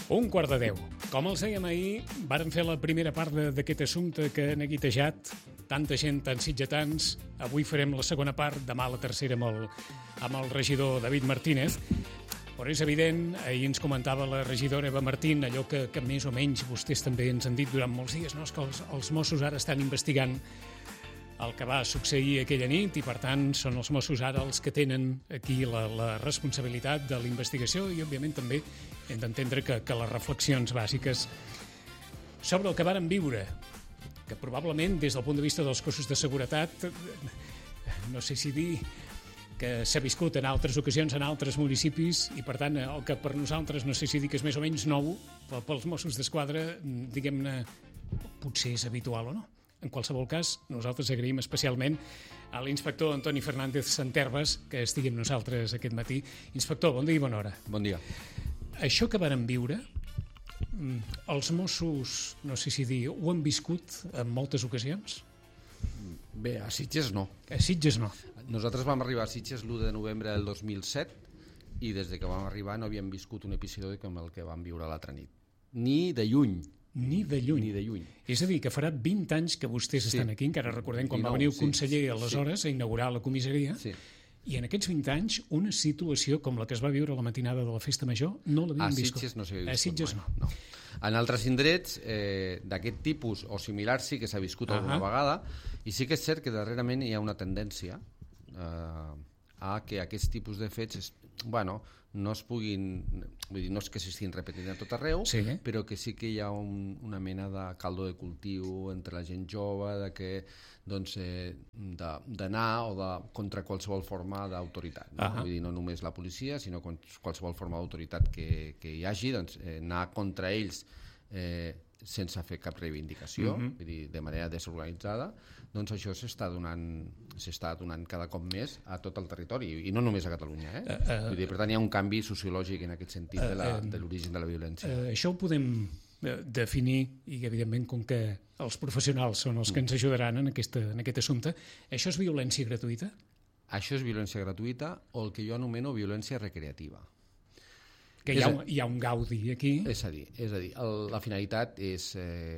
1:15. Com els dèiem ahir, vàrem fer la primera part d'aquest assumpte que ha neguitejat tanta gent, tants sitgetans. Avui farem la segona part, demà la tercera amb el regidor David Martínez. Però és evident, ahir ens comentava la regidora Eva Martín, allò que més o menys vostès també ens han dit durant molts dies, no? És que els Mossos ara estan investigant el que va succeir aquella nit i, per tant, són els Mossos ara els que tenen aquí la responsabilitat de la investigació i, òbviament, també hem d'entendre que les reflexions bàsiques sobre el que varen viure, que probablement, des del punt de vista dels cossos de seguretat, no sé si dir que s'ha viscut en altres ocasions, en altres municipis, i, per tant, el que per nosaltres, no sé si dir que és més o menys nou, pels Mossos d'Esquadra, diguem-ne, potser és habitual o no. En qualsevol cas, nosaltres agraïm especialment a l'inspector Antoni Fernández Santerves que estigui amb nosaltres aquest matí. Inspector, bon dia i bona hora. Bon dia. Això que varen viure, els Mossos, no sé si dir, ho han viscut en moltes ocasions? Bé, a Sitges no. A Sitges no. Nosaltres vam arribar a Sitges l'1 de novembre del 2007 i des que vam arribar no havíem viscut un episodi com el que vam viure l'altra nit. Ni de lluny. Ni de lluny. Ni de lluny. És a dir, que farà 20 anys que vostès estan aquí, encara recordem quan va venir el conseller aleshores a inaugurar la comissaria, i en aquests 20 anys una situació com la que es va viure a la matinada de la Festa Major no l'havíem viscut. A Sitges no s'havia viscut. A Sitges no. En altres indrets d'aquest tipus o similar sí que s'ha viscut alguna vegada, i sí que és cert que darrerament hi ha una tendència a que aquest tipus de fets no es puguin, vull dir, no és que s'estiguin repetint a tot arreu, però que sí que hi ha una mena de caldo de cultiu entre la gent jove, d'anar contra qualsevol forma d'autoritat. Vull dir, no només la policia, sinó qualsevol forma d'autoritat que hi hagi, anar contra ells sense fer cap reivindicació, vull dir, de manera desorganitzada, doncs això s'està donant cada cop més a tot el territori, i no només a Catalunya. Vull dir, per tant, hi ha un canvi sociològic en aquest sentit de l'origen de la violència. Això ho podem definir, i evidentment, com que els professionals són els que ens ajudaran en aquest assumpte, això és violència gratuïta? Això és violència gratuïta, o el que jo anomeno violència recreativa. Que hi ha un gaudi aquí. És a dir, la finalitat és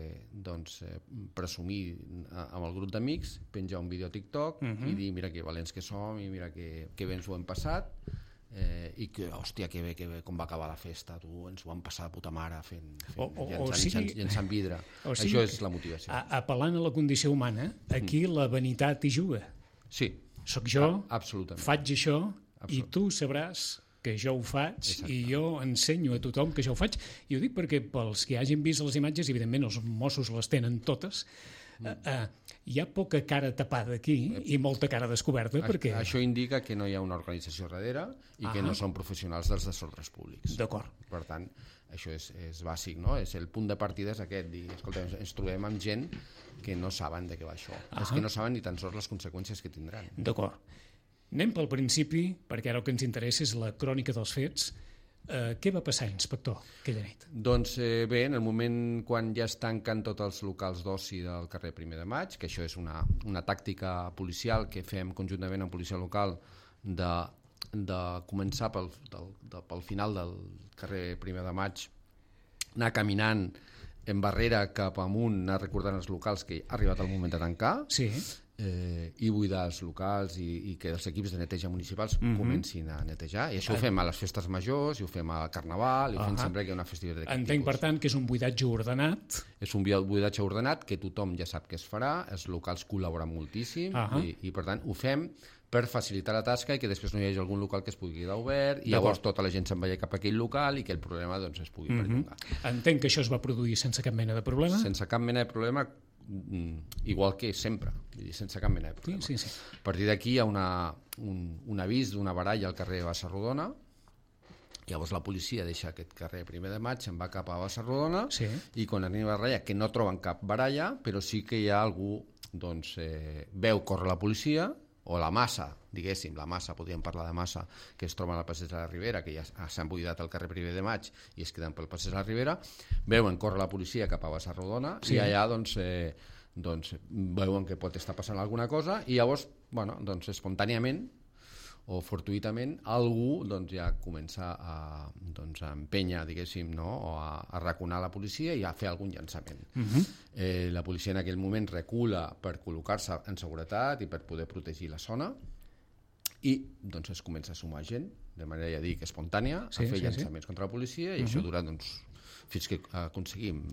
presumir amb el grup d'amics, penjar un vídeo a TikTok i dir, mira que valents que som i mira que bé ens ho hem passat i que, hòstia, que bé, com va acabar la festa, ens ho vam passar de puta mare llançant vidre. Això és la motivació. Apel·lant a la condició humana, aquí la vanitat hi juga. Sí. Soc jo, absolutament. Faig això i tu sabràs que jo ho faig. Exacte. I jo ensenyo a tothom que jo ho faig, i ho dic perquè pels que hagin vist les imatges, evidentment els Mossos les tenen totes, hi ha poca cara tapada aquí i molta cara descoberta. Perquè això indica que no hi ha una organització darrere i que no són professionals dels desordres públics. D'acord. Per tant, això és bàsic, no? És el punt de partida és aquest, dir, escolta, ens trobem amb gent que no saben de què va això, és que no saben ni tan sols les conseqüències que tindran. D'acord. Anem pel principi, perquè ara el que ens interessa és la crònica dels fets. Què va passar, inspector, aquella nit? Doncs bé, en el moment quan ja es tanquen tots els locals d'oci del carrer 1 de Maig, que això és una tàctica policial que fem conjuntament amb policia local de començar pel final del carrer 1 de Maig, anar caminant en barrera cap amunt, anar recordant els locals que ha arribat el moment de tancar, i buidar els locals i que els equips de neteja municipals comencin a netejar, i això ho fem a les festes majors, i ho fem al Carnaval, i ho fem sempre que hi ha una festivitat d'aquest tipus. Entenc, per tant, que és un buidatge ordenat. És un buidatge ordenat que tothom ja sap que es farà, els locals col·laboren moltíssim, i per tant ho fem per facilitar la tasca i que després no hi hagi algun local que es pugui quedar obert i llavors tota la gent se'n vagi cap a aquell local i que el problema es pugui perllongar. Entenc que això es va produir sense cap mena de problema? Sense cap mena de problema, igual que sempre, sense cap mena de problema. A partir d'aquí hi ha un avís d'una baralla al carrer Basarrodona. Llavors la policia deixa aquest carrer 1 de Maig, se'n va cap a Basarrodona, i quan arriba a baralla, que no troben cap baralla, però sí que hi ha algú, veu córrer la policia, o la massa, diguéssim, podríem parlar de massa, que es troba al passeig de la Ribera, que ja s'han buidat al carrer 1 de Maig i es queden pel passeig de la Ribera, veuen córrer la policia cap a Basarrodona i allà veuen que pot estar passant alguna cosa i llavors, espontàniament o fortuïtament algú doncs, ja comença a empènyer, diguéssim, no? O a raconar la policia i a fer algun llançament. La policia en aquell moment recula per col·locar-se en seguretat i per poder protegir la zona i doncs, es comença a sumar gent de manera, ja dic, espontània a fer llançaments contra la policia i això dura fins que aconseguim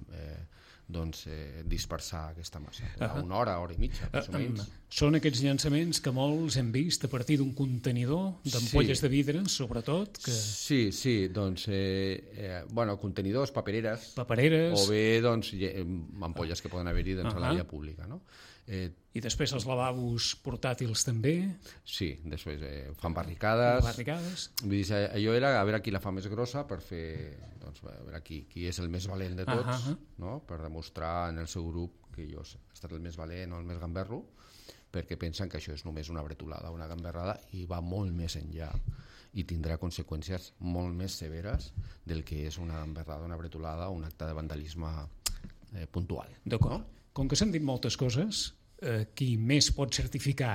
dispersar aquesta massa. Una hora i mitja, més o menys. Són aquests llançaments que molts hem vist a partir d'un contenidor d'ampolles de vidre, sobretot. Que... Sí, doncs, contenidors, papereres, o bé ampolles que poden haver-hi a l'àrea pública, no? I després els lavabos portàtils també. Sí, després fan barricades. Vull dir, allò era a veure qui la fa més grossa per fer, a veure qui és el més valent de tots, no? Per demostrar en el seu grup que jo he estat el més valent o el més gamberro, perquè pensen que això és només una bretolada, una gamberrada, i va molt més enllà i tindrà conseqüències molt més severes del que és una gamberrada, una bretolada o un acte de vandalisme puntual. D'acord. No? Com que s'han dit moltes coses, qui més pot certificar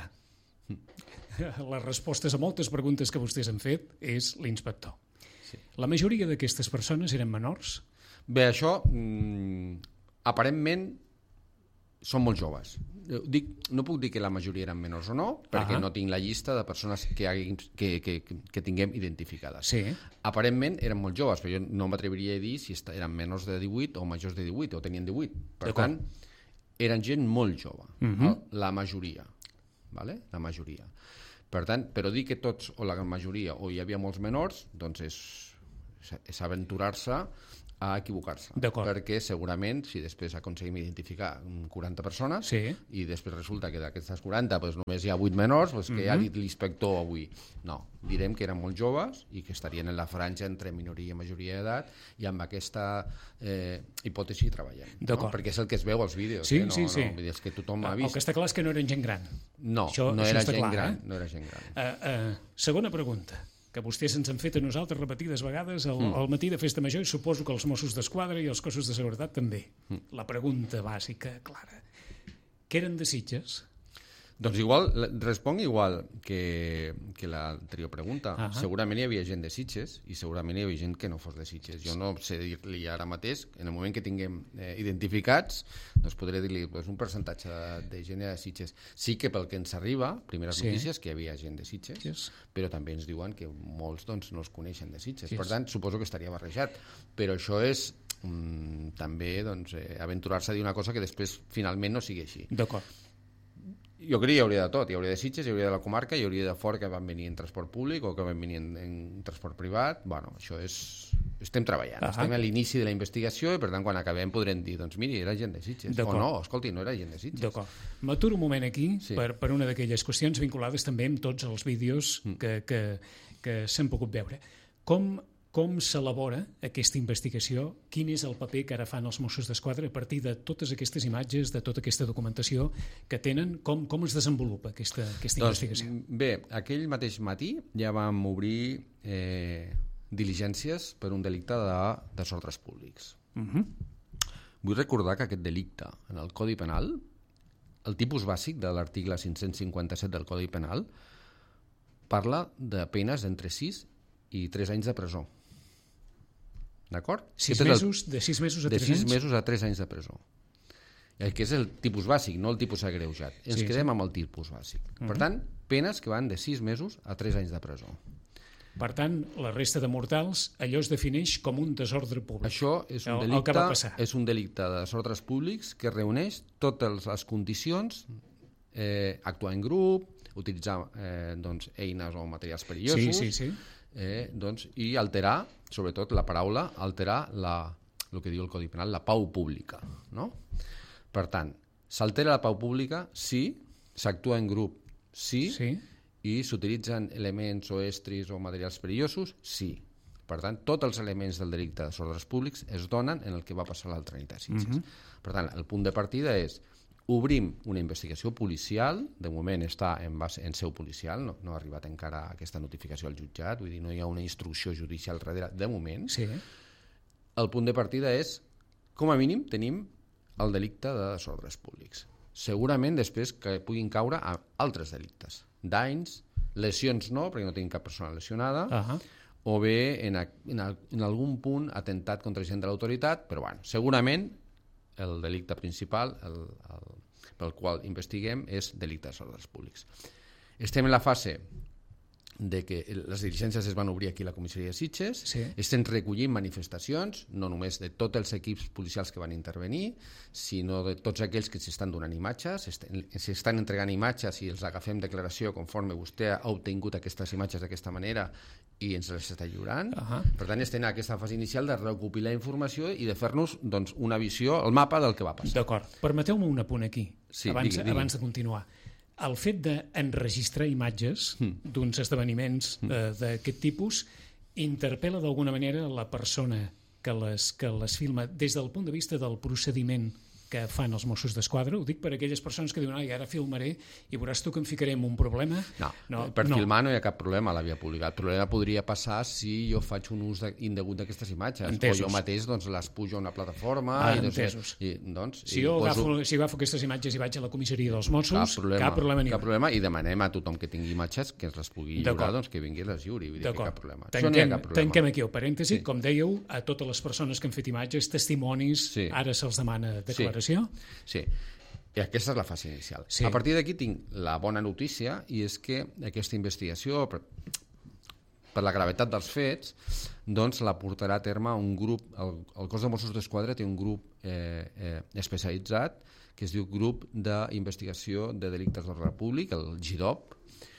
les respostes a moltes preguntes que vostès han fet és l'inspector. Sí. La majoria d'aquestes persones eren menors? Bé, això aparentment són molt joves. No puc dir que la majoria eren menors o no, perquè no tinc la llista de persones que tinguem identificades. Sí. Aparentment eren molt joves, però jo no m'atreviria a dir si eren menors de 18 o majors de 18, o tenien 18. Per tant, eren gent molt jove, la majoria. Vale? La majoria. Per tant, però dir que tots, o la majoria, o hi havia molts menors, doncs és aventurar-se a equivocar-se. Perquè segurament, si després aconseguim identificar 40 persones i després resulta que d'aquestes 40 només hi ha 8 menors, que ha dit l'inspector avui. No, direm que eren molt joves i que estarien en la franja entre minoria i majoria d'edat i amb aquesta hipòtesi treballem. Perquè és el que es veu als vídeos. Sí. És que tothom ha vist. El que està clar és que no eren gent gran. No era gent gran. Segona pregunta, que vostès ens han fet a nosaltres repetides vegades al matí de Festa Major, i suposo que els Mossos d'Esquadra i els cossos de seguretat també. La pregunta bàsica, clara. Què eren de Sitges? Doncs responc igual que l'anterior pregunta. Segurament hi havia gent de Sitges i segurament hi havia gent que no fos de Sitges. Jo no sé dir-li ara mateix, en el moment que tinguem identificats, doncs podré dir-li un percentatge de gent de Sitges. Sí que pel que ens arriba, primeres notícies, que hi havia gent de Sitges, però també ens diuen que molts no els coneixen de Sitges. Per tant, suposo que estaria barrejat. Però això és també aventurar-se a dir una cosa que després finalment no sigui així. D'acord. Jo crec que hi hauria de tot, hi hauria de Sitges, hi hauria de la comarca, hi hauria de fora que van venir en transport públic o que van venir en transport privat. Bueno, això és... Estem treballant, estem a l'inici de la investigació i per tant quan acabem podrem dir, doncs miri, era gent de Sitges, o no, escolti, no era gent de Sitges. D'acord. M'aturo un moment aquí per una d'aquelles qüestions vinculades també amb tots els vídeos que s'han pogut veure. Com s'elabora aquesta investigació? Quin és el paper que ara fan els Mossos d'Esquadra a partir de totes aquestes imatges, de tota aquesta documentació que tenen? Com es desenvolupa aquesta investigació? Bé, aquell mateix matí ja vam obrir diligències per un delicte de desordres públics. Vull recordar que aquest delicte en el Codi Penal, el tipus bàsic de l'article 557 del Codi Penal, parla de penes d'entre 6 i 3 anys de presó. D'acord? De 6 mesos a 3 anys? De 6 mesos a 3 anys de presó. Que és el tipus bàsic, no el tipus agreujat. Ens quedem amb el tipus bàsic. Per tant, penes que van de 6 mesos a 3 anys de presó. Per tant, la resta de mortals, allò es defineix com un desordre públic. Això és un delicte de desordres públics que reuneix totes les condicions, actuar en grup, utilitzar eines o materials perillosos, i alterar, sobretot la paraula, alterar el que diu el Codi Penal, la pau pública. No? Per tant, s'altera la pau pública si s'actua en grup, sí, i s'utilitzen elements o estris o materials perillosos, sí. Per tant, tots els elements del delicte de desordres públics es donen en el que va passar l'altra nit a Sitges. Per tant, el punt de partida és obrim una investigació policial, de moment està en seu policial, no ha arribat encara aquesta notificació al jutjat, vull dir, no hi ha una instrucció judicial darrere, de moment. El punt de partida és, com a mínim, tenim el delicte de desordres públics. Segurament després que puguin caure a altres delictes, danys, Lesions no, perquè no tenim cap persona lesionada, o bé en algun punt atemptat contra gent de l'autoritat, però bueno, segurament el delicte principal pel qual investiguem és delicte de desordres públics. Estem en la fase de que les diligències es van obrir aquí a la comissaria de Sitges, estem recollint manifestacions, no només de tots els equips policials que van intervenir, sinó de tots aquells que s'estan donant imatges, s'estan entregant imatges i els agafem declaració conforme vostè ha obtingut aquestes imatges d'aquesta manera i ens les està lliurant. Per tant, estem en aquesta fase inicial de recopilar informació i de fer-nos una visió, el mapa del que va passar. D'acord. Permeteu-me un apunt aquí, abans de continuar. El fet d'enregistrar imatges d'uns esdeveniments d'aquest tipus interpel·la d'alguna manera la persona que les filma des del punt de vista del procediment que fan els Mossos d'Esquadra. Ho dic per a aquelles persones que diuen ara filmaré i veuràs tu que em ficaré en un problema. Per filmar no hi ha cap problema a la via pública. El problema podria passar si jo faig un ús indegut d'aquestes imatges. Entesos. O jo mateix les pujo a una plataforma. Entesos. Si jo agafo aquestes imatges i vaig a la comissaria dels Mossos, cap problema. Cap problema, i demanem a tothom que tingui imatges que ens les pugui lliurar, que vingui i les lliuri. Cap problema. Tanquem aquí el parèntesi. Com dèieu, a totes les persones que han fet imatges, testimonis, ara se'ls demana declaració. Sí, i aquesta és la fase inicial. A partir d'aquí tinc la bona notícia, i és que aquesta investigació, per la gravetat dels fets, doncs la portarà a terme un grup, el cos de Mossos d'Esquadra té un grup especialitzat que es diu Grup d'Investigació de Delictes d'Ordre Públic, el GIDOP,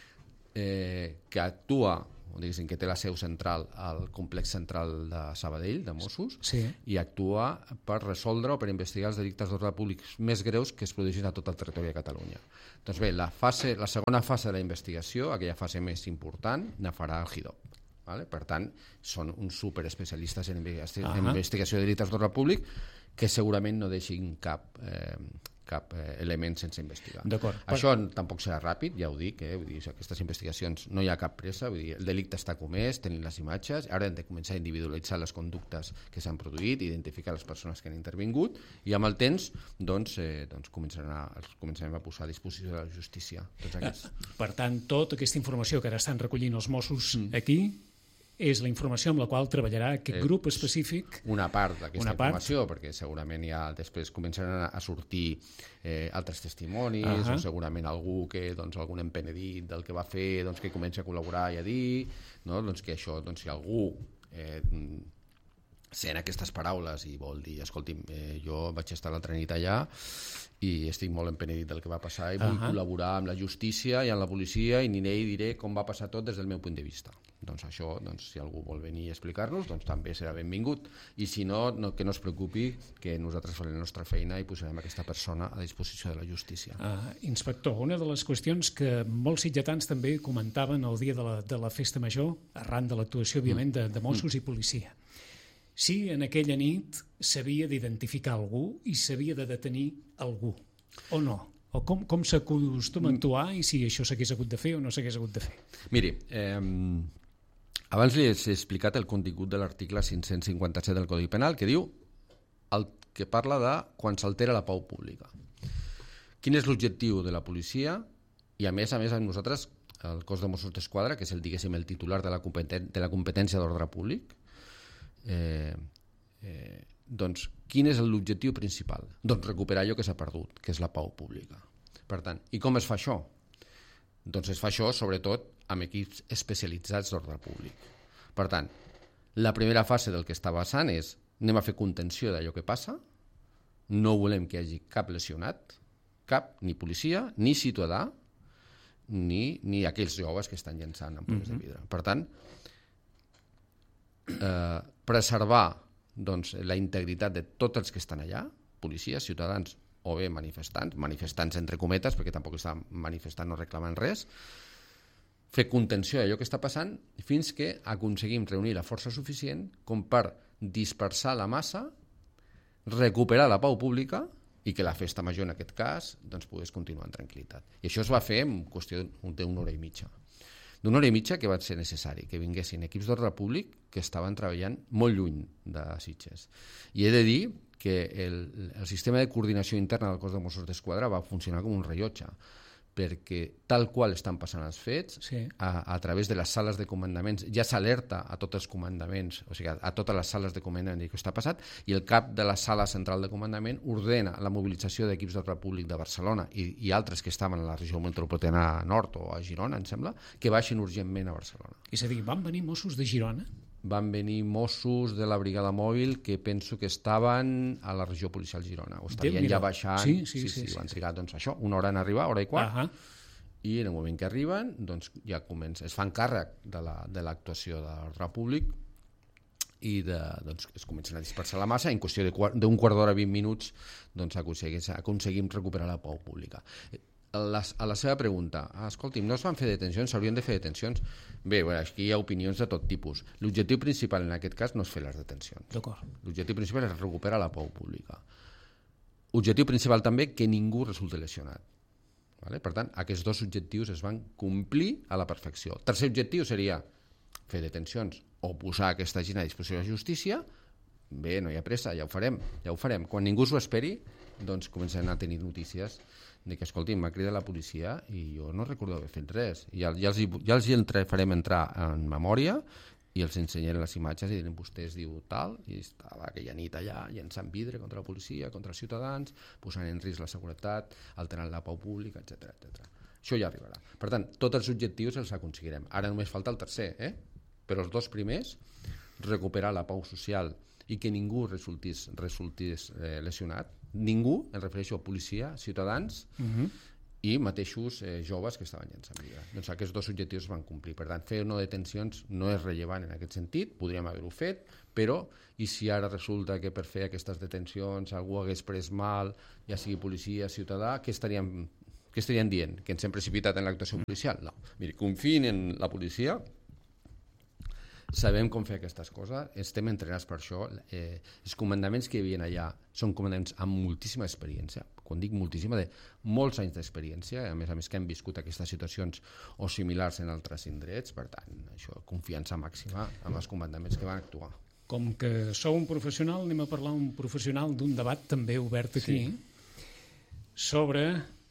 que actua, diguéssim, que té la seu central al complex central de Sabadell, de Mossos, i actua per resoldre o per investigar els delictes d'ordre públic més greus que es produeixin a tot el territori de Catalunya. Doncs bé, la segona fase de la investigació, aquella fase més important, la farà el GIDOP. Per tant, són uns superespecialistes en investigació de delictes d'ordre públic que segurament no deixin cap element sense investigar. Això tampoc serà ràpid, ja ho dic, aquestes investigacions no hi ha cap pressa, el delicte està comès, tenim les imatges, ara hem de començar a individualitzar les conductes que s'han produït, identificar les persones que han intervingut, i amb el temps començarem a posar a disposició de la justícia. Per tant, tota aquesta informació que ara estan recollint els Mossos aquí és la informació amb la qual treballarà aquest grup específic. Una part d'aquesta informació, perquè segurament ja després començaran a sortir altres testimonis, o segurament algú algun empenedit del que va fer, que comenci a col·laborar i a dir, que això, si algú sent aquestes paraules i vol dir, escolti'm, jo vaig estar l'altra nit allà i estic molt empenedit del que va passar i vull col·laborar amb la justícia i amb la policia i aniré i diré com va passar tot des del meu punt de vista. Doncs això, si algú vol venir a explicar-nos, també serà benvingut. I si no, que no es preocupi, que nosaltres farem la nostra feina i posarem aquesta persona a disposició de la justícia. Inspector, una de les qüestions que molts sitgetans també comentaven el dia de la festa major, arran de l'actuació, òbviament, de Mossos i policia. Si en aquella nit s'havia d'identificar algú i s'havia de detenir algú, o no? O com s'acostuma a actuar i si això s'hagués hagut de fer o no s'hagués hagut de fer? Miri, abans li he explicat el contingut de l'article 557 del Codi Penal, que diu que parla de quan s'altera la pau pública. Quin és l'objectiu de la policia? I a més, nosaltres, el cos de Mossos d'Esquadra, que és el titular de la competència d'ordre públic, doncs quin és l'objectiu principal? Doncs recuperar allò que s'ha perdut, que és la pau pública. Per tant, i com es fa això? Doncs es fa això sobretot amb equips especialitzats d'ordre públic. Per tant, la primera fase del que està basant és anem a fer contenció d'allò que passa, no volem que hi hagi cap lesionat, ni policia, ni ciutadà, ni aquells joves que estan llançant ampolles de vidre. Per tant, preservar la integritat de tots els que estan allà, policies, ciutadans o bé manifestants entre cometes, perquè tampoc estan manifestant o reclamant res, fer contenció d'allò que està passant fins que aconseguim reunir la força suficient com per dispersar la massa, recuperar la pau pública i que la festa major, en aquest cas, pogués continuar en tranquil·litat. I això es va fer en qüestió d'una hora i mitja. D'una hora i mitja que va ser necessari, que vinguessin equips d'ordre públic que estaven treballant molt lluny de Sitges. I he de dir que el sistema de coordinació interna del cos de Mossos d'Esquadra va funcionar com un rellotge, perquè tal qual estan passant els fets, a través de les sales de comandaments, ja s'alerta a tots els comandaments, o sigui, a totes les sales de comandament que està passat, i el cap de la sala central de comandament ordena la mobilització d'equips d'ordre públic de Barcelona i altres que estaven a la regió metropolitana nord o a Girona, em sembla, que baixin urgentment a Barcelona. És a dir, van venir Mossos de Girona? Van venir Mossos de la brigada mòbil que penso que estaven a la regió policial Girona, o estarien ja baixant. Sí, van trigar, doncs, això, una hora en arribar, hora i quart, i en el moment que arriben doncs, ja es fan càrrec de l'actuació de l'ordre públic i doncs, es comencen a dispersar la massa. En qüestió d'un quart d'hora, 20 minuts, doncs, aconseguim recuperar la pau pública. A la seva pregunta, escolti'm, no es van fer detencions, s'haurien de fer detencions? Bé, aquí hi ha opinions de tot tipus. L'objectiu principal en aquest cas no és fer les detencions. L'objectiu principal és recuperar la pau pública. Objectiu principal també que ningú resulti lesionat. Per tant, aquests dos objectius es van complir a la perfecció. El tercer objectiu seria fer detencions o posar aquesta gent a disposició de la justícia. Bé, no hi ha pressa, ja ho farem. Quan ningú s'ho esperi, doncs comencen a tenir notícies de que, escolti'm, m'ha cridat la policia i jo no recordo haver fet res. Ja els farem entrar en memòria i els ensenyaré les imatges i direm, vostè es diu tal, i estava aquella nit allà llençant vidre contra la policia, contra els ciutadans, posant en risc la seguretat, alterant la pau pública, etc. Això ja arribarà. Per tant, tots els objectius els aconseguirem. Ara només falta el tercer, però els dos primers, recuperar la pau social i que ningú resultís lesionat. Ningú, em refereixo a policia, ciutadans i mateixos joves que estaven llençant vidre. Doncs aquests dos objectius es van complir. Per tant, fer no detencions no és rellevant en aquest sentit, podríem haver-ho fet, però i si ara resulta que per fer aquestes detencions algú hagués pres mal, ja sigui policia, ciutadà, què estarien dient? Que ens hem precipitat en l'actuació policial? No. Miri, confiïn en la policia, sabem com fer aquestes coses, estem entrenats per això. Els comandaments que hi havia allà són comandaments amb moltíssima experiència, quan dic moltíssima, de molts anys d'experiència, a més que hem viscut aquestes situacions o similars en altres indrets, per tant, això, confiança màxima amb els comandaments que van actuar. Com que sou un professional, anem a parlar un professional d'un debat també obert aquí sobre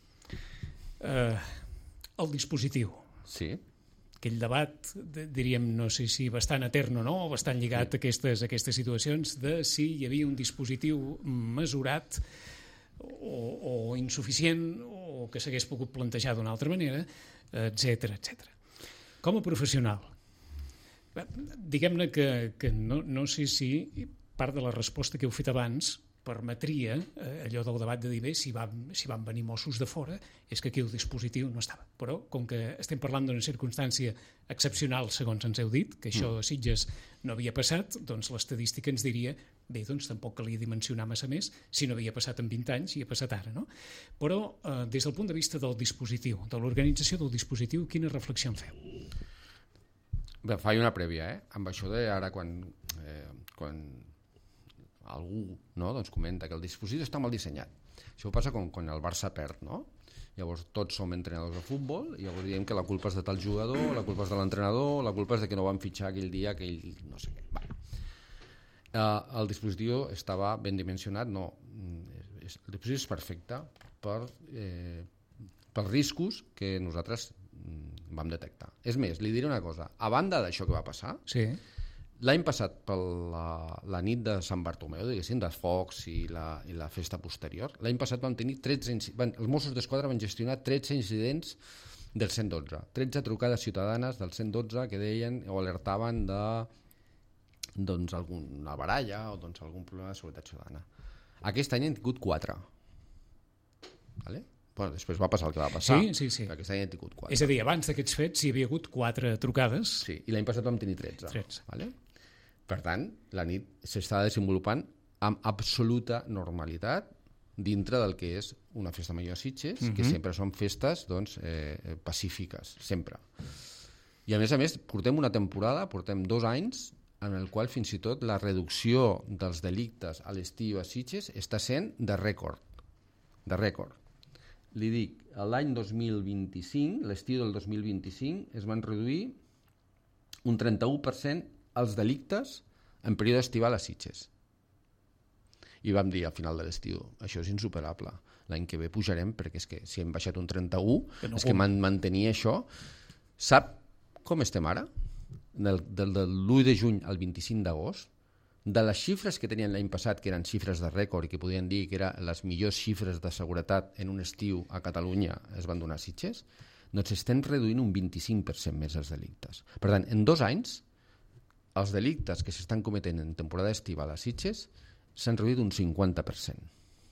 el dispositiu. Sí. Aquell debat, diríem, no sé si bastant etern o no, o bastant lligat a aquestes situacions de si hi havia un dispositiu mesurat o insuficient o que s'hagués pogut plantejar d'una altra manera, etc. Com a professional, diguem-ne que no sé si part de la resposta que heu fet abans permetria allò del debat de dir bé, si van venir Mossos de fora és que aquí el dispositiu no estava, però com que estem parlant d'una circumstància excepcional segons ens heu dit, que això a Sitges no havia passat, doncs l'estadística ens diria bé, doncs tampoc calia dimensionar massa més si no havia passat en 20 anys i ha passat ara, no? Però des del punt de vista del dispositiu, de l'organització del dispositiu, quina reflexió en feu? Bé, faig una prèvia, amb això de ara quan algú doncs comenta que el dispositiu està mal dissenyat. Això passa quan el Barça perd, no? Llavors tots som entrenadors de futbol i llavors diem que la culpa és de tal jugador, la culpa és de l'entrenador, la culpa és de que no van fitxar aquell dia, aquell no sé què. El dispositiu estava ben dimensionat, no. El dispositiu és perfecte pels riscos que nosaltres vam detectar. És més, li diré una cosa. A banda d'això que va passar, l'any passat, per la nit de Sant Bartomeu, diguéssim, dels focs i la festa posterior, l'any passat vam tenir els Mossos d'Esquadra van gestionar 13 incidents del 112, 13 trucades ciutadanes del 112 que deien o alertaven de alguna baralla o algun problema de seguretat ciutadana. Aquest any hem tingut 4. Vale? Bueno, després va passar el que va passar. Sí. Aquest any hem tingut 4. És a dir, abans d'aquests fets hi havia hagut 4 trucades. Sí, i l'any passat vam tenir 13. Vale? Per tant, la nit s'està desenvolupant amb absoluta normalitat dintre del que és una festa major a Sitges, que sempre són festes pacífiques, sempre. I a més, portem una temporada, portem 2 anys, en el qual fins i tot la reducció dels delictes a l'estiu a Sitges està sent de rècord. De rècord. Li dic, l'any 2025, l'estiu del 2025, es van reduir un 31% els delictes en període estival a Sitges. i vam dir al final de l'estiu, això és insuperable, l'any que ve pujarem, perquè és que si hem baixat un 31, és que mantenir això. Sap com estem ara? Del l'1 de juny al 25 d'agost, de les xifres que tenien l'any passat, que eren xifres de rècord i que podien dir que eren les millors xifres de seguretat en un estiu a Catalunya es van donar a Sitges, doncs estem reduint un 25% més els delictes. Per tant, en 2 anys, els delictes que s'estan cometent en temporada estival a Sitges s'han reduït un 50%.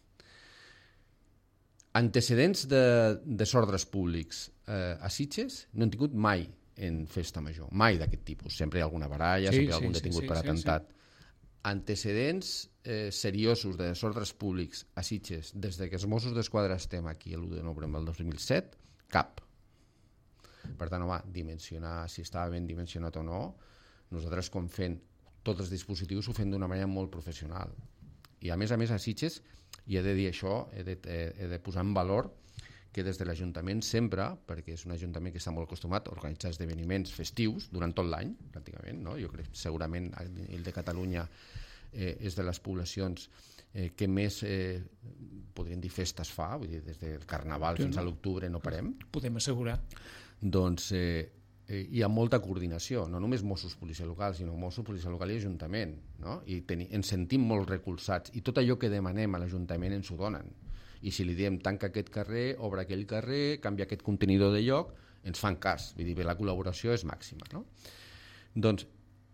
Antecedents de desordres públics a Sitges no han tingut mai en festa major, mai d'aquest tipus. Sempre hi ha alguna baralla, sempre hi ha algun detingut per atemptat. Antecedents seriosos de desordres públics a Sitges des que els Mossos d'Esquadra estem aquí l'1 de novembre del 2007, cap. Per tant, home, dimensionar si estava ben dimensionat o no, nosaltres com fent tots els dispositius ho fem d'una manera molt professional. I a més a Sitges, i he de dir això, he de posar en valor que des de l'Ajuntament sempre, perquè és un ajuntament que està molt acostumat a organitzar esdeveniments festius durant tot l'any, pràcticament, no? Jo crec que segurament el de Catalunya és de les poblacions que més, podríem dir, festes fa, vull dir, des del Carnaval fins a l'octubre no parem. Podem assegurar. Doncs hi ha molta coordinació, no només Mossos, policia local, sinó Mossos, policia local i Ajuntament, no? I ens sentim molt recolzats, i tot allò que demanem a l'Ajuntament ens ho donen. I si li diem tanca aquest carrer, obre aquell carrer, canvia aquest contenidor de lloc, ens fan cas, vull dir, la col·laboració és màxima, no? Doncs,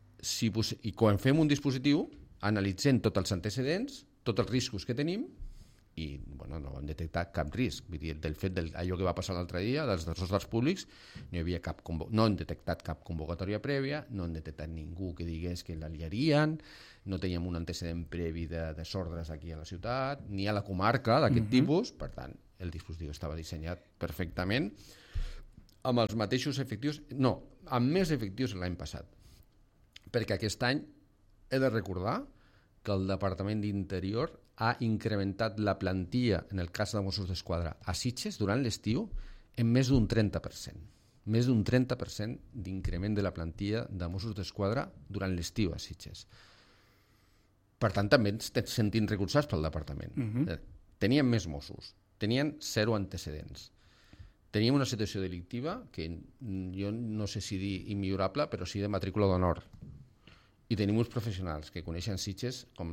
i quan fem un dispositiu, analitzem tots els antecedents, tots els riscos que tenim, i bueno, no hem detectat cap risc. Vull dir, del fet d'allò que va passar l'altre dia, dels desordres públics, no hem detectat cap convocatòria prèvia, no hem detectat ningú que digués que la liarien, no teníem un antecedent previ de desordres aquí a la ciutat, ni a la comarca d'aquest tipus, per tant, el dispositiu estava dissenyat perfectament, amb els mateixos efectius, no, amb més efectius l'any passat, perquè aquest any he de recordar que el Departament d'Interior ha incrementat la plantilla, en el cas de Mossos d'Esquadra, a Sitges durant l'estiu en més d'un 30%. Més d'un 30% d'increment de la plantilla de Mossos d'Esquadra durant l'estiu a Sitges. Per tant, també ens sentim recolzats pel departament. Teníem més Mossos, tenien 0 antecedents. Teníem una situació delictiva que jo no sé si dir immillorable, però sí de matrícula d'honor. I tenim uns professionals que coneixen Sitges com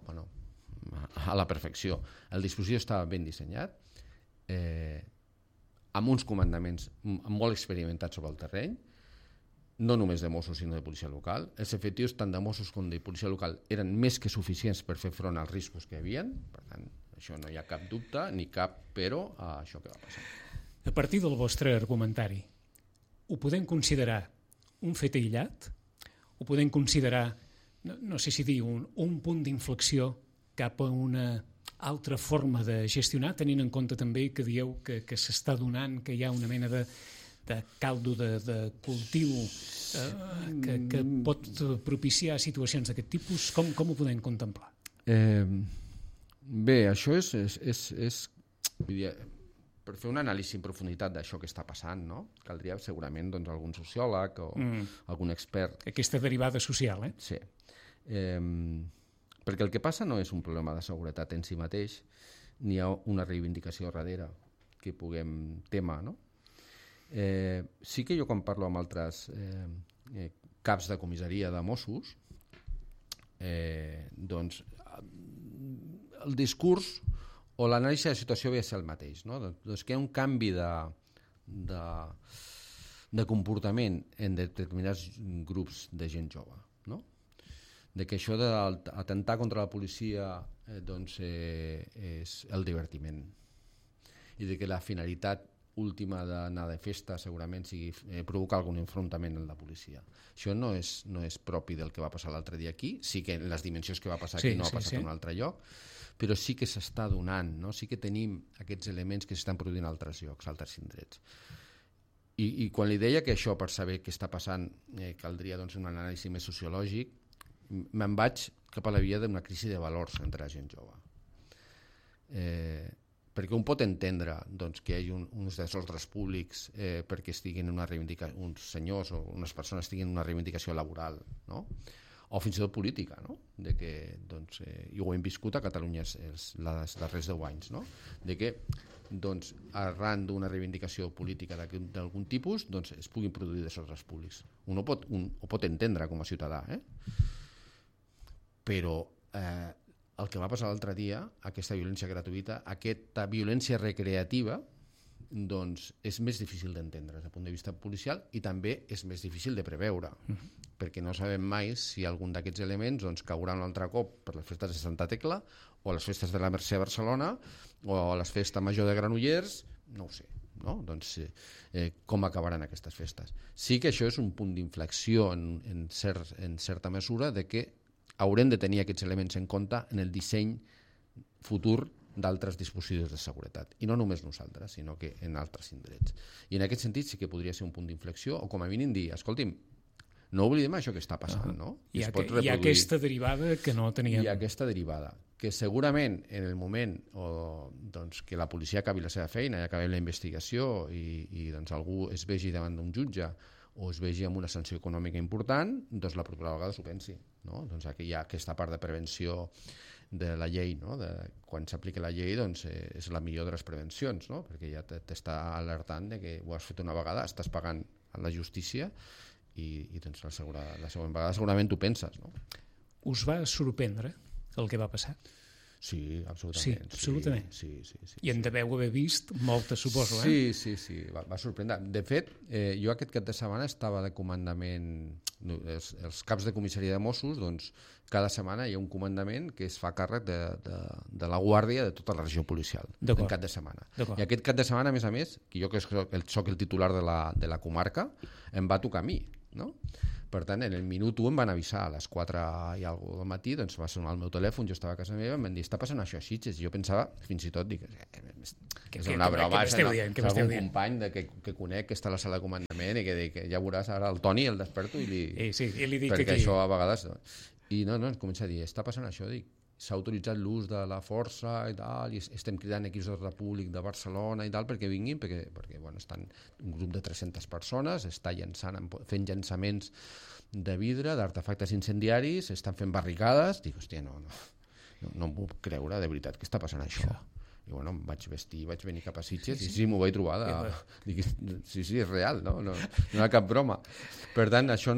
a la perfecció. El dispositiu estava ben dissenyat, amb uns comandaments molt experimentats sobre el terreny, no només de Mossos sinó de policia local. Els efectius tant de Mossos com de policia local eren més que suficients per fer front als riscos que hi havia, per tant, això no hi ha cap dubte ni cap però a això que va passar. A partir del vostre argumentari, ho podem considerar un fet aïllat? Ho podem considerar, no sé si dir, un punt d'inflexió cap a una altra forma de gestionar, tenint en compte també que dieu que s'està donant, que hi ha una mena de caldo de cultiu que pot propiciar situacions d'aquest tipus? Com ho podem contemplar? Bé, això és vull dir, per fer una anàlisi en profunditat d'això que està passant, no? Caldria segurament algun sociòleg o algun expert. Aquesta derivada social, eh? Sí. Perquè el que passa no és un problema de seguretat en si mateix, ni hi ha una reivindicació darrere que puguem temar, no? Sí que jo quan parlo amb altres caps de comissaria de Mossos, doncs el discurs o l'anàlisi de la situació ve a ser el mateix, no? Doncs que hi ha un canvi de comportament en determinats grups de gent jove, no? De que això d'atemptar contra la policia és el divertiment i de que la finalitat última d'anar de festa segurament sigui provocar algun enfrontament en la policia. Això no és propi del que va passar l'altre dia aquí, sí que en les dimensions que va passar aquí no ha passat en un altre lloc, però sí que s'està donant, no? Sí que tenim aquests elements que s'estan produint a altres llocs, a altres indrets. I quan li deia que això, per saber què està passant, caldria un anàlisi més sociològic, me'n vaig cap a la via d'una crisi de valors entre la gent jove. Perquè un pot entendre que hi hagi uns desordres públics perquè estiguin una reivindicació, uns senyors o unes persones estiguin en una reivindicació laboral, no? O fins i tot política, no? De que doncs, i ho hem viscut a Catalunya els darrers 10 anys, no? De que doncs, arran d'una reivindicació política d'algun tipus, doncs, es puguin produir desordres públics. Un ho pot entendre com a ciutadà, però el que va passar l'altre dia, aquesta violència gratuïta, aquesta violència recreativa, doncs és més difícil d'entendre des del punt de vista policial i també és més difícil de preveure, perquè no sabem mai si algun d'aquests elements doncs, caurà un altre cop per les festes de Santa Tecla o les festes de la Mercè a Barcelona o a les festes major de Granollers, no ho sé, no? Doncs, com acabaran aquestes festes. Sí que això és un punt d'inflexió en certa mesura de que haurem de tenir aquests elements en compte en el disseny futur d'altres dispositius de seguretat. I no només nosaltres, sinó que en altres indrets. I en aquest sentit sí que podria ser un punt d'inflexió, o com a mínim dir, escolti'm, no oblidem això que està passant, no? Hi ha aquesta derivada que no teníem. Hi ha aquesta derivada, que segurament en el moment doncs, que la policia acabi la seva feina i acabi la investigació i doncs, algú es vegi davant d'un jutge o es vegi amb una sanció econòmica important, doncs la propera vegada s'ho pensi. No? Doncs aquí hi ha aquesta part de prevenció de la llei, no? Quan s'aplica la llei doncs, és la millor de les prevencions, no? Perquè ja t'està alertant de que ho has fet una vegada, estàs pagant a la justícia i doncs, la següent vegada segurament tu penses. No? Us va sorprendre el que va passar? Sí, absolutament. Sí, absolutament. Sí. I en deveu haver vist moltes, suposo, Sí, va sorprendre. De fet, jo aquest cap de setmana estava de comandament, els caps de comissaria de Mossos, doncs cada setmana hi ha un comandament que es fa càrrec de la guàrdia de tota la regió policial, en cap de setmana. I aquest cap de setmana, a més, que jo que soc el titular de la comarca, em va tocar a mi, no? Per tant, en el minut 1 em van avisar a les 4 i alguna del matí, doncs va sonar el meu telèfon, jo estava a casa meva, em van dir, està passant això a Sitges. Jo pensava, fins i tot, dic, és una broma, és algun company que conec que està a la sala de comandament i que dic, ja veuràs ara el Toni, el desperto i li dic perquè això a vegades... I no, ens comença a dir, està passant això, dic, s'ha autoritzat l'ús de la força i tal, i estem cridant equips d'ordre públic de Barcelona i tal perquè vinguin, perquè bueno, estan un grup de 300 persones, està fent llançaments de vidre, d'artefactes incendiaris, estan fent barricades, dic, hòstia, no em puc creure, de veritat, que està passant això? I bueno, em vaig vestir, vaig venir cap a Sitges i m'ho vaig trobar. Dic, sí, és real, no hi ha cap broma. Per tant, això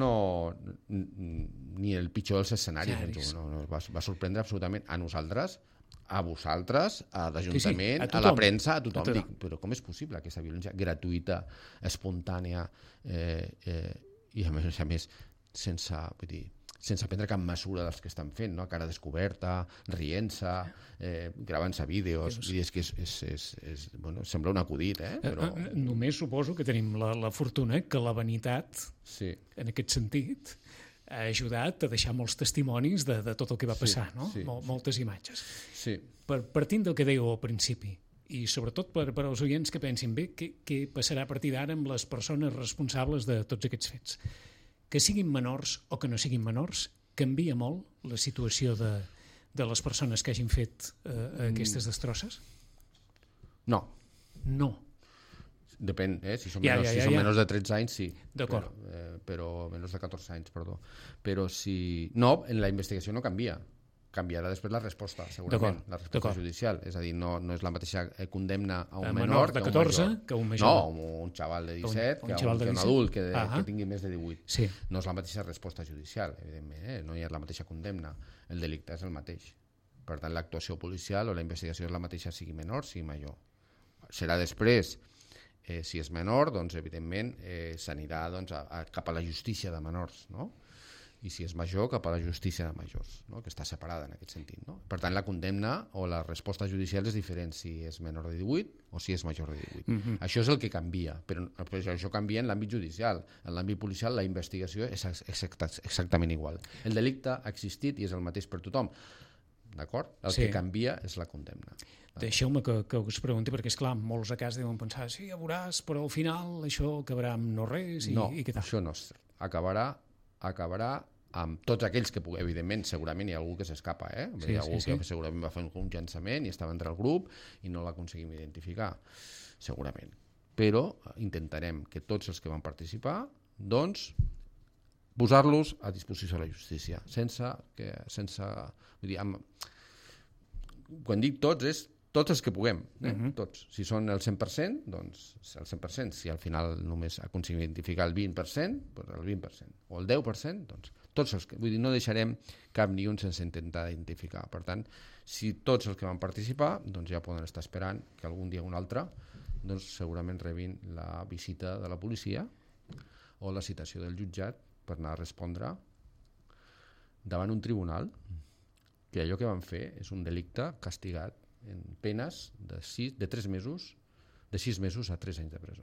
ni el pitjor dels escenaris va sorprendre absolutament a nosaltres, a vosaltres, a l'Ajuntament, a la premsa, a tothom. Dic, però com és possible aquesta violència gratuïta, espontània i a més sense prendre cap mesura dels que estan fent, no? Cara descoberta, rient-se, gravant-se vídeos que bueno, sembla un acudit, però... Només suposo que tenim la fortuna que la vanitat, en aquest sentit, ha ajudat a deixar molts testimonis de tot el que va passar, no? Moltes imatges. Partint del que dèieu al principi, i sobretot per als oients que pensin bé què passarà a partir d'ara amb les persones responsables de tots aquests fets. Que siguin menors o que no siguin menors, canvia molt la situació de les persones que hagin fet aquestes destrosses? No. Depèn, si són menors de 13 anys, sí. D'acord. Però menors de 14 anys, perdó. Però si... No, en la investigació no canvia. Canviarà després la resposta, segurament, la resposta judicial. És a dir, no és la mateixa condemna a un menor de 14 que a un major. No, un xaval de 17 que a un adult que tingui més de 18. No és la mateixa resposta judicial, evidentment, no hi ha la mateixa condemna. El delicte és el mateix. Per tant, l'actuació policial o la investigació és la mateixa, sigui menor, sigui major. Serà després, si és menor, doncs, evidentment, s'anirà cap a la justícia de menors, no? I si és major, cap a la justícia de majors, no? Que està separada en aquest sentit. No? Per tant, la condemna o la resposta judicial és diferent si és menor de 18 o si és major de 18. Això és el que canvia, però això canvia en l'àmbit judicial. En l'àmbit policial la investigació és exactament igual. El delicte ha existit i és el mateix per tothom. D'acord? El que canvia és la condemna. Deixeu-me que us pregunti, perquè, esclar, molts a casa deuen pensar, sí, ja veuràs, però al final això acabarà amb no res i què tal? No, això no és cert. Acabarà amb tots aquells que, evidentment, segurament hi ha algú que s'escapa, hi ha algú que segurament va fer un llançament i estava entre el grup i no l'aconseguim identificar, segurament. Però intentarem que tots els que van participar, doncs, posar-los a disposició de la justícia, vull dir, quan dic tots és tots els que puguem, tots. Si són el 100%, doncs el 100%. Si al final només aconseguim identificar el 20%, doncs el 20%. O el 10%, doncs tots els que... Vull dir, no deixarem cap ni un sense intentar identificar. Per tant, si tots els que van participar, doncs ja poden estar esperant que algun dia o un altre doncs segurament rebin la visita de la policia o la citació del jutjat per anar a respondre davant un tribunal que allò que van fer és un delicte castigat en penes de 6 mesos a 3 anys de presó.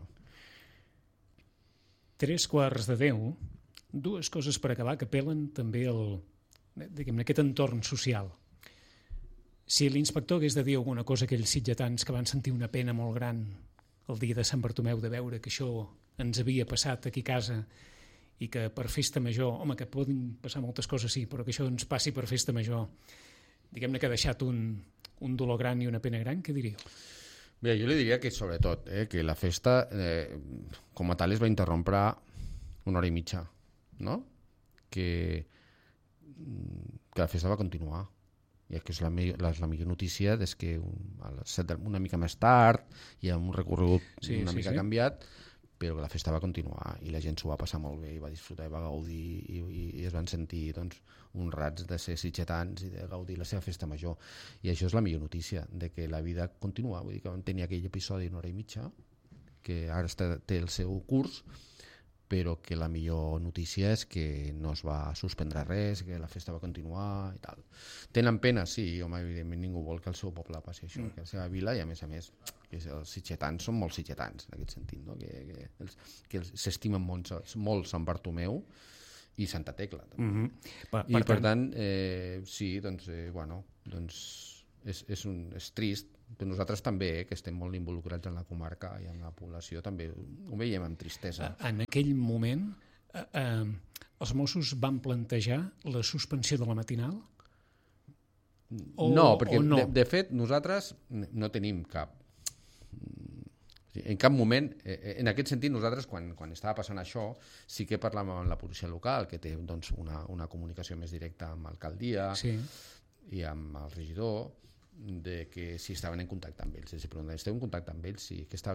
9:45, dues coses per acabar que apel·len també diguem-ne, aquest entorn social. Si l'inspector hagués de dir alguna cosa a aquells sitgetans que van sentir una pena molt gran el dia de Sant Bartomeu de veure que això ens havia passat aquí a casa i que per festa major, home, que poden passar moltes coses, sí, però que això ens passi per festa major, diguem-ne que ha deixat un dolor gran i una pena gran, què diríeu? Bé, jo li diria que sobretot que la festa com a tal es va interrompre 1 hora i mitja, no? Que la festa va continuar. I que és la millor notícia des que una mica més tard hi ha un recorregut una mica canviat, però que la festa va continuar i la gent s'ho va passar molt bé i va disfrutar i va gaudir i es van sentir doncs, honrats de ser sitgetans i de gaudir la seva festa major. I això és la millor notícia, de que la vida continua. Vull dir que vam tenir aquell episodi d'1 hora i mitja, que ara té el seu curs, però que la millor notícia és que no es va suspendre res, que la festa va continuar i tal. Tenen pena? Sí, home, evidentment ningú vol que el seu poble passi això, que la seva vila, i a més, que els sitgetans són molt sitgetans, en aquest sentit, no? que s'estimen molt Sant Bartomeu i Santa Tecla. També. I per tant, sí, doncs, és trist, però nosaltres també, que estem molt involucrats en la comarca i en la població, també ho veiem amb tristesa. En aquell moment, els Mossos van plantejar la suspensió de la matinal? No, perquè de fet nosaltres no tenim en cap moment, en aquest sentit nosaltres quan estava passant això sí que parlàvem amb la policia local, que té doncs, una comunicació més directa amb l'alcaldia i amb el regidor, de que si estaven en contacte amb ells. Si preguntaven, esteu en contacte amb ells? Sí, i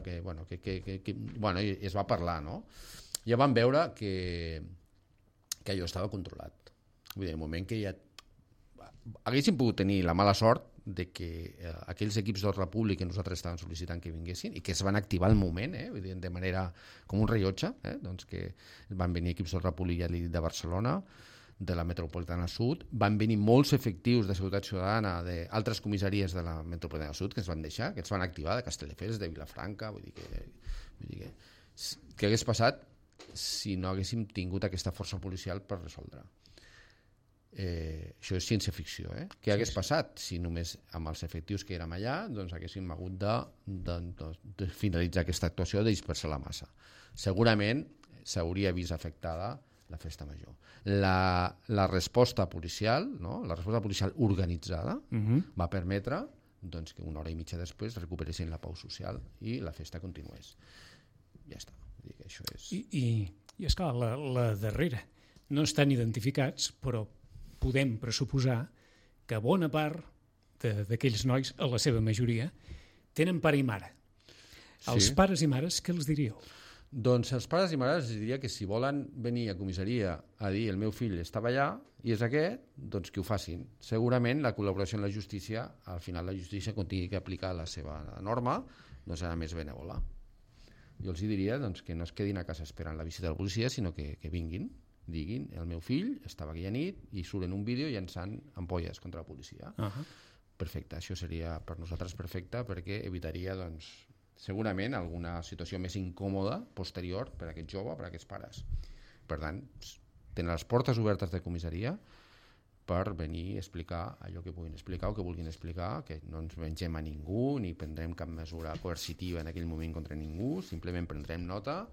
es va parlar, no? Ja vam veure que allò estava controlat. Vull dir, en el moment que ja haguéssim pogut tenir la mala sort de que aquells equips d'ordre públic que nosaltres estàvem sol·licitant que vinguessin i que es van activar al moment, vull dir, de manera com un rellotge, doncs que van venir equips d'ordre públic, ja l'he dit, de Barcelona, de la Metropolitana Sud, van venir molts efectius de Seguretat Ciutadana d'altres comissaries de la Metropolitana Sud que ens van deixar, que ens van activar, de Castelldefels, de Vilafranca, vull dir que hagués passat si no haguéssim tingut aquesta força policial per resoldre. Això és ciència-ficció. Què hagués passat si només amb els efectius que érem allà doncs haguéssim hagut de finalitzar aquesta actuació, de dispersar la massa? Segurament s'hauria vist afectada la festa major. La resposta policial, no? La resposta policial organitzada va permetre doncs, que 1 hora i mitja després recuperessin la pau social i la festa continués. Ja està. Això és... I esclar, la darrera. No estan identificats, però podem pressuposar que bona part d'aquells nois, a la seva majoria, tenen pare i mare. Els pares i mares, què els diríeu? Doncs els pares i mares diria que si volen venir a comissaria a dir el meu fill estava allà i és aquest, doncs que ho facin. Segurament la col·laboració amb la justícia, al final la justícia quan tingui que aplicar la seva norma, no serà més benèvola. Jo els diria doncs, que no es quedin a casa esperant la visita de la policia, sinó que vinguin, diguin el meu fill estava aquella nit i surten un vídeo llançant ampolles contra la policia. Perfecte, això seria per nosaltres perfecte perquè evitaria doncs, segurament alguna situació més incòmoda posterior per a aquest jove, per a aquests pares. Per tant, tenen les portes obertes de comissaria per venir a explicar allò que puguin explicar o que vulguin explicar, que no ens vengem a ningú ni prendrem cap mesura coercitiva en aquell moment contra ningú, simplement prendrem nota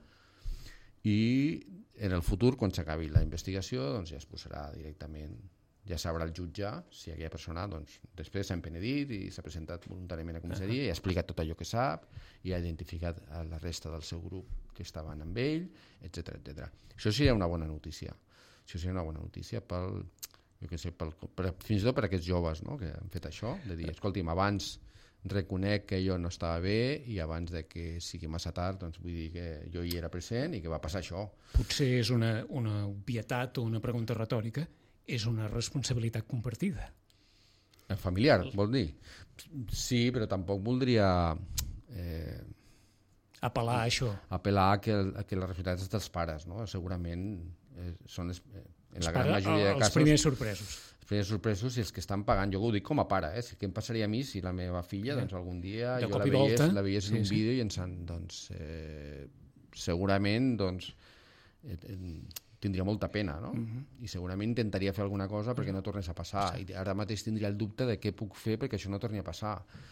i en el futur, quan s'acabi la investigació, doncs ja es posarà directament, ja sabrà el jutge si aquella persona doncs, després s'ha empenedit i s'ha presentat voluntàriament a comissaria i ha explicat tot allò que sap i ha identificat a la resta del seu grup que estaven amb ell, etc. Això seria una bona notícia. això seria una bona notícia fins i tot per aquests joves, no?, que han fet això, de dir, escolti'm, abans reconec que jo no estava bé i abans de que sigui massa tard, doncs vull dir que jo hi era present i que va passar això. Potser és una obvietat o una pregunta retòrica, és una responsabilitat compartida. Familiar, vol dir? Sí, però tampoc voldria... apel·lar a això. Apel·lar a que la responsabilitat és dels pares, no? Segurament són en la gran majoria de casos... Els primers sorpresos. Els primers sorpresos i els que estan pagant. Jo ho dic com a pare, què em passaria a mi si la meva filla, doncs algun dia jo la veiés en un vídeo i doncs segurament doncs tindria molta pena, no? I segurament intentaria fer alguna cosa perquè no tornés a passar. I ara mateix tindria el dubte de què puc fer perquè això no torni a passar.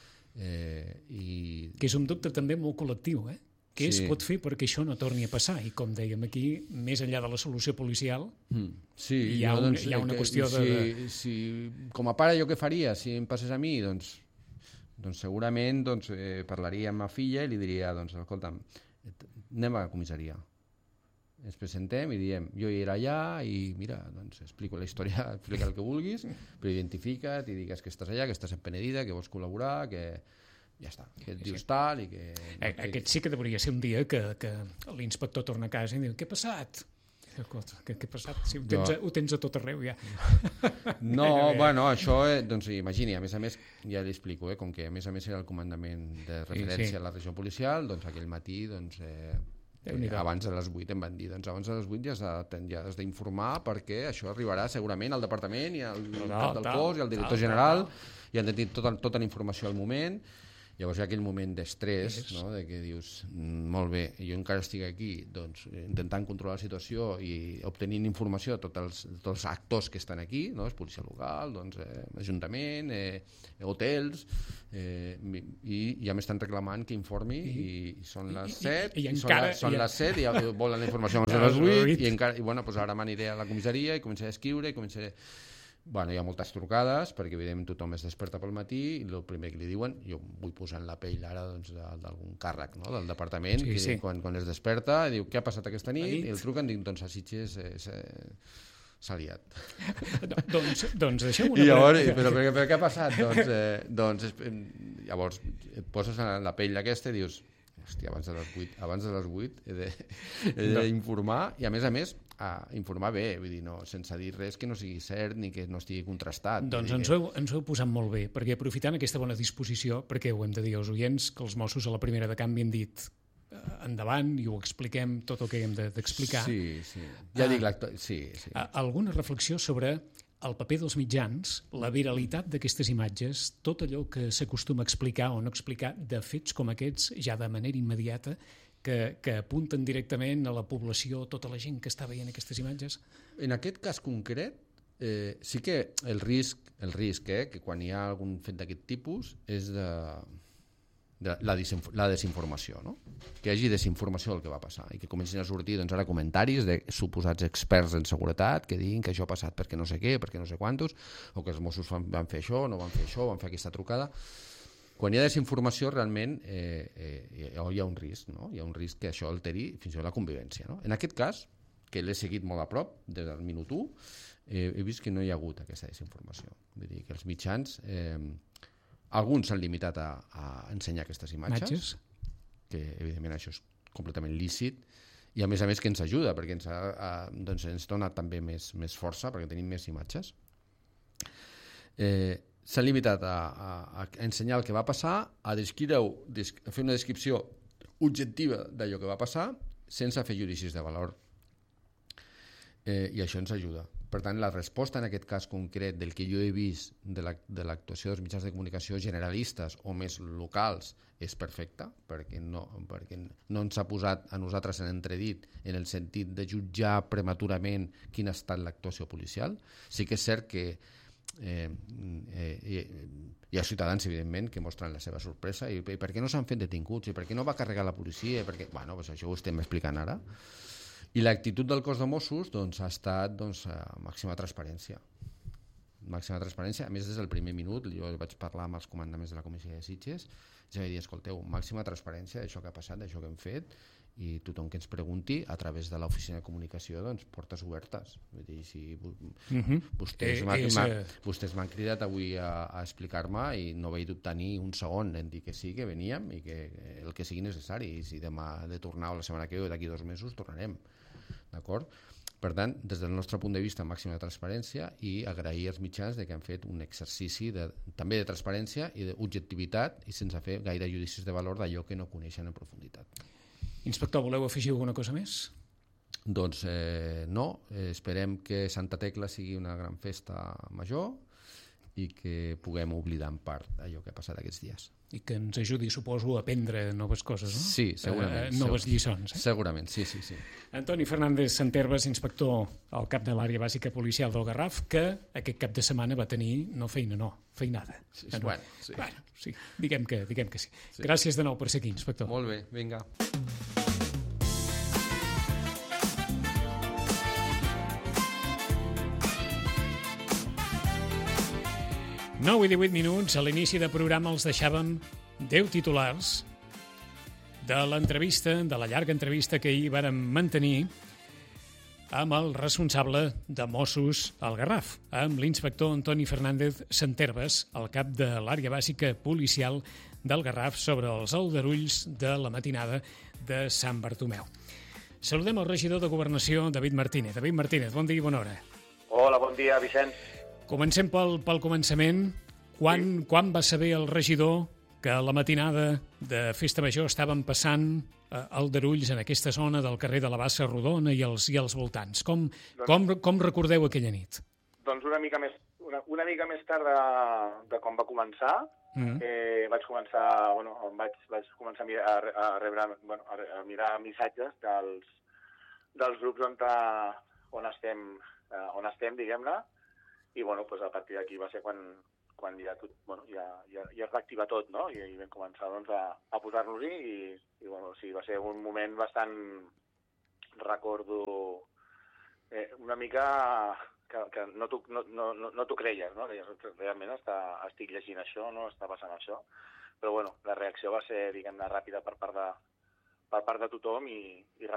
Que és un dubte també molt col·lectiu, què es pot fer perquè això no torni a passar? I com dèiem aquí, més enllà de la solució policial, hi ha una qüestió de... Com a pare jo què faria si em passés a mi? Doncs segurament parlaria amb ma filla i li diria, escolta'm, anem a la comissaria. Ens presentem i diem, jo hi era allà i mira, explico la història, explica el que vulguis, però identifica't i digues que estàs allà, que estàs empenedida, que vols col·laborar, que ja està, que et dius tal i que... Aquest sí que hauria ser un dia que l'inspector torna a casa i diu, què ha passat? Què ha passat? Si ho tens a tot arreu ja. No, bueno, això, doncs imagini, a més, ja li explico, com que a més era el comandament de referència a la regió policial, doncs aquell matí, abans de les 8 em van dir, abans de les 8 ja has d'informar perquè això arribarà segurament al departament i al cap del cos i al director general i han de tenir tota la informació al moment. Llavors hi ha aquell moment d'estrès, no?, de que dius, molt bé, jo encara estic aquí intentant controlar la situació i obtenint informació de tots els actors que estan aquí, no?, policia local, ajuntament, hotels, i ja m'estan reclamant que informi i són les 7 i ja volen la informació a les 8 i ara m'aniré a la comissaria i començaré a escriure Bueno, hi ha moltes trucades, perquè evidentment tothom es desperta pel matí i el primer que li diuen, jo vull posar en la pell ara d'algun càrrec, no?, del departament, que quan es desperta diu, què ha passat aquesta nit? I el truquen, dic, a Sitges s'ha liat. Doncs deixem una... I llavors, però què ha passat? Llavors et poses en la pell aquesta i dius, hòstia, abans de les 8 he d'informar i a més informar bé, vull dir, sense dir res que no sigui cert ni que no estigui contrastat. Doncs ens ho heu posat molt bé, perquè aprofitant aquesta bona disposició, perquè ho hem de dir als oients, que els Mossos a la primera de canvi han dit endavant i ho expliquem tot el que hem d'explicar. Sí. Ja dic sí. Alguna reflexió sobre el paper dels mitjans, la viralitat d'aquestes imatges, tot allò que s'acostuma a explicar o no explicar de fets com aquests ja de manera immediata, que apunten directament a la població, tota la gent que està veient aquestes imatges? En aquest cas concret, sí que el risc, que quan hi ha algun fet d'aquest tipus, és de la desinformació, no? Que hi hagi desinformació del que va passar i que comencin a sortir ara comentaris de suposats experts en seguretat que diguin que això ha passat perquè no sé què, perquè no sé quantos, o que els Mossos van fer això, no van fer això, van fer aquesta trucada. Quan hi ha desinformació realment hi ha un risc, no? Hi ha un risc que això alteri fins i tot la convivència, no? En aquest cas, que l'he seguit molt a prop des del minut 1, he vist que no hi ha hagut aquesta desinformació. Vull dir que els mitjans, alguns s'han limitat a ensenyar aquestes imatges, que evidentment això és completament lícit, i a més que ens ajuda, perquè ens dona també més força, perquè tenim més imatges. S'han limitat a ensenyar el que va passar, a fer una descripció objectiva d'allò que va passar, sense fer judicis de valor. I això ens ajuda. Per tant, la resposta en aquest cas concret del que jo he vist de l'actuació dels mitjans de comunicació generalistes o més locals és perfecta, perquè no ens ha posat a nosaltres en entredit en el sentit de jutjar prematurament quina ha estat l'actuació policial. Sí que és cert que hi ha ciutadans, evidentment, que mostren la seva sorpresa i per què no s'han fet detinguts, i per què no va carregar la policia, això ho estem explicant ara. I l'actitud del cos de Mossos ha estat màxima transparència. A més, des del primer minut jo vaig parlar amb els comandaments de la comissaria de Sitges, ja vaig dir, escolteu, màxima transparència d'això que ha passat, d'això que hem fet, i tothom que ens pregunti a través de l'oficina de comunicació, doncs, portes obertes. Vull dir, si vostès m'han cridat avui a explicar-me i no vaig dubtar ni un segon en dir que sí, que veníem i que el que sigui necessari, i si demà ha de tornar o la setmana que ve o d'aquí 2 mesos tornarem, d'acord? Per tant, des del nostre punt de vista, màxima transparència, i agrair als mitjans que han fet un exercici també de transparència i d'objectivitat i sense fer gaire judicis de valor d'allò que no coneixen en profunditat. Inspector, voleu afegir alguna cosa més? Doncs no, esperem que Santa Tecla sigui una gran festa major i que puguem oblidar en part allò que ha passat aquests dies. I que ens ajudi, suposo, a aprendre noves coses, no? Sí, segurament. Noves lliçons. Segurament, sí. Antoni Fernández Santerves, inspector al cap de l'àrea bàsica policial del Garraf, que aquest cap de setmana va tenir, feinada. Sí, bueno, sí. Diguem que sí. Gràcies de nou per ser aquí, inspector. Molt bé, vinga. Nou i 18 minuts, a l'inici del programa els deixàvem 10 titulars de l'entrevista, de la llarga entrevista que ahir vàrem mantenir amb el responsable de Mossos al Garraf, amb l'inspector Antoni Fernández Santerves, al cap de l'àrea bàsica policial del Garraf, sobre els aldarulls de la matinada de Sant Bartomeu. Saludem el regidor de Governació, David Martínez. David Martínez, bon dia i bona hora. Hola, bon dia, Vicenç. Comencem pel començament. Quan va saber el regidor que a la matinada de Festa Major estaven passant aldarulls en aquesta zona del carrer de la Bassa Rodona i els voltants? Com recordeu aquella nit? Doncs una mica més tard de com va començar. Vaig començar a rebre, a mirar missatges dels grups on estem, diguem-ne. I a partir d'aquí va ser quan ja es va activar tot, no? I vam començar a posar-nos-hi i va ser un moment bastant, recordo, una mica que no t'ho creies, no? Realment estic llegint això, no està passant això, però la reacció va ser, diguem-ne, ràpida per part de tothom i